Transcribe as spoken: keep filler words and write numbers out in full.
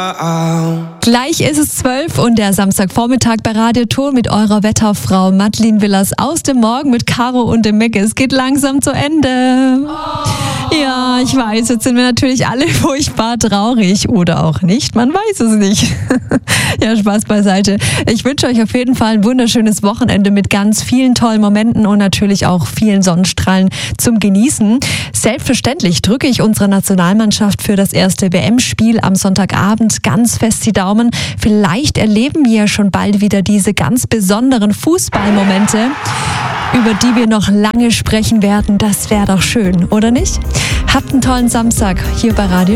Gleich ist es zwölf und der Samstagvormittag bei Radio Ton mit eurer Wetterfrau Madeline Willers aus dem Morgen mit Caro und dem Mecke. Es geht langsam zu Ende. Oh. Ja, ich weiß, jetzt sind wir natürlich alle furchtbar traurig oder auch nicht, man weiß es nicht. Ja, Spaß beiseite. Ich wünsche euch auf jeden Fall ein wunderschönes Wochenende mit ganz vielen tollen Momenten und natürlich auch vielen Sonnenstrahlen zum Genießen. Selbstverständlich drücke ich unserer Nationalmannschaft für das erste W M-Spiel am Sonntagabend ganz fest die Daumen. Vielleicht erleben wir schon bald wieder diese ganz besonderen Fußballmomente, über die wir noch lange sprechen werden. Das wäre doch schön, oder nicht? Habt einen tollen Samstag hier bei Radio